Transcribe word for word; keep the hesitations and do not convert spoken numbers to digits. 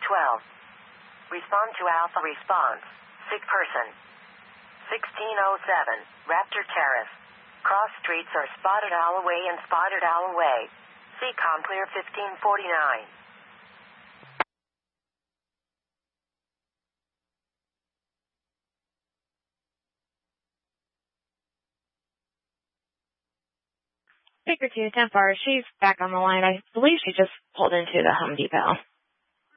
twelve. Respond to Alpha response. Sick person. sixteen oh seven, Raptor Terrace. Cross streets are Spotted Owl Way and Spotted Owl Way. See Complear fifteen forty-nine. Baker two, ten four, she's back on the line. I believe she just pulled into the Home Depot.